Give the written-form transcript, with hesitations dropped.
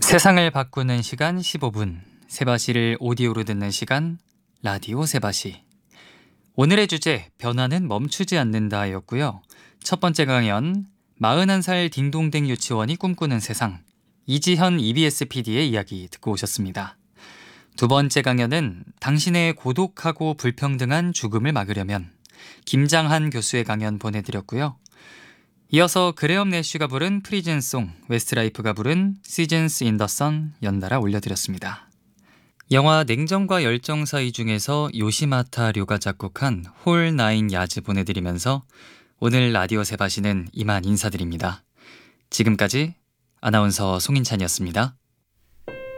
세상을 바꾸는 시간 15분. 세바시를 오디오로 듣는 시간 라디오 세바시. 오늘의 주제 변화는 멈추지 않는다였고요. 첫 번째 강연 41살 딩동댕 유치원이 꿈꾸는 세상. 이지현 EBS PD의 이야기 듣고 오셨습니다. 두 번째 강연은 당신의 고독하고 불평등한 죽음을 막으려면 김장한 교수의 강연 보내드렸고요. 이어서 그레엄 내쉬가 부른 프리즌송, 웨스트라이프가 부른 시즌스 인 더 선 연달아 올려드렸습니다. 영화 냉정과 열정 사이 중에서 요시마타 료가 작곡한 홀 나인 야즈 보내드리면서 오늘 라디오 세바시는 이만 인사드립니다. 지금까지 아나운서 송인찬이었습니다.